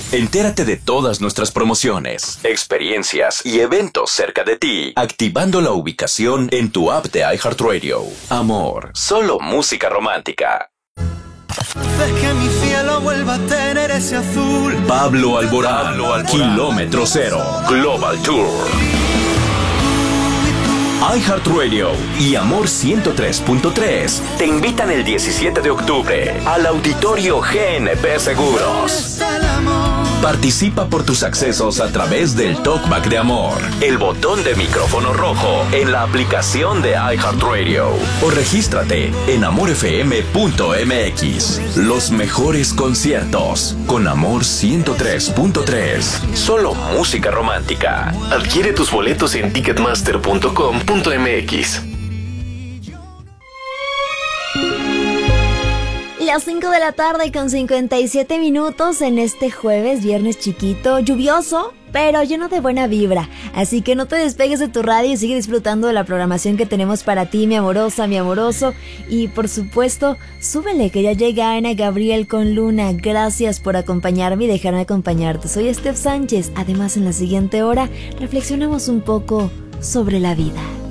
Entérate de todas nuestras promociones, experiencias y eventos cerca de ti, activando la ubicación en tu app de iHeartRadio. Amor, solo música romántica. Haces que mi cielo vuelva a tener ese azul. Pablo Alborán, Kilómetro Cero, Global Tour. iHeartRadio y Amor 103.3 te invitan el 17 de octubre al Auditorio GNP Seguros. Participa por tus accesos a través del Talkback de Amor, el botón de micrófono rojo en la aplicación de iHeartRadio o regístrate en amorfm.mx. Los mejores conciertos con Amor 103.3. Solo música romántica. Adquiere tus boletos en ticketmaster.com.mx. Las 5 de la tarde con 57 minutos en este jueves, viernes chiquito, lluvioso, pero lleno de buena vibra. Así que no te despegues de tu radio y sigue disfrutando de la programación que tenemos para ti, mi amorosa, mi amoroso. Y por supuesto, súbele que ya llega Ana Gabriel con Luna. Gracias por acompañarme y dejarme acompañarte. Soy Steph Sánchez. Además, en la siguiente hora reflexionamos un poco sobre la vida.